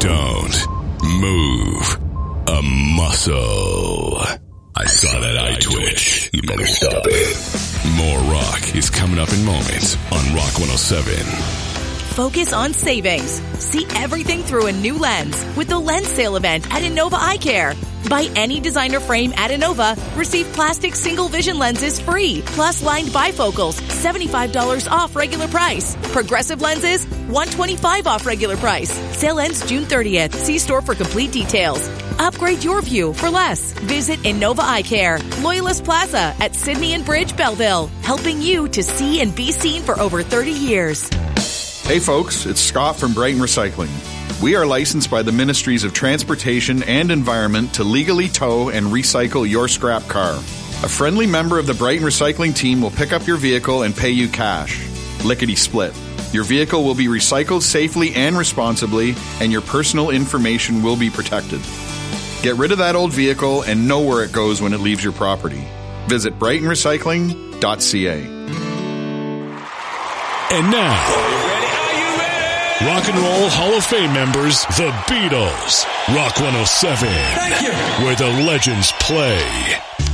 Don't move a muscle. I saw that eye twitch. You better stop it. More rock is coming up in moments on Rock 107. Focus on savings. See everything through a new lens with the lens sale event at Innova Eye Care. Buy any designer frame at Innova, receive plastic single vision lenses free, plus lined bifocals, $75 off regular price. Progressive lenses, $125 off regular price. Sale ends June 30th. See store for complete details. Upgrade your view for less. Visit Innova Eye Care, Loyalist Plaza at Sydney and Bridge, Belleville, helping you to see and be seen for over 30 years. Hey folks, it's Scott from Brighton Recycling. We are licensed by the Ministries of Transportation and Environment to legally tow and recycle your scrap car. A friendly member of the Brighton Recycling team will pick up your vehicle and pay you cash. Lickety split. Your vehicle will be recycled safely and responsibly, and your personal information will be protected. Get rid of that old vehicle and know where it goes when it leaves your property. Visit brightonrecycling.ca. And now, Rock and Roll Hall of Fame members, the Beatles. Rock 107. Thank you. Where the legends play.